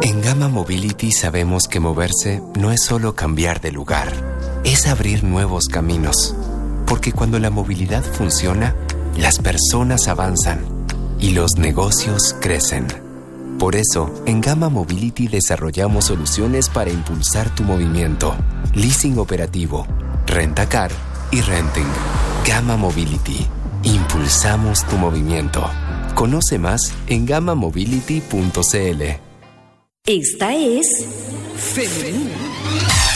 En Gamma Mobility sabemos que moverse no es solo cambiar de lugar, es abrir nuevos caminos. Porque cuando la movilidad funciona, las personas avanzan y los negocios crecen. Por eso, en Gamma Mobility desarrollamos soluciones para impulsar tu movimiento. Leasing operativo, rentacar y renting. Gamma Mobility. Impulsamos tu movimiento. Conoce más en gammamobility.cl. Esta es Femenina.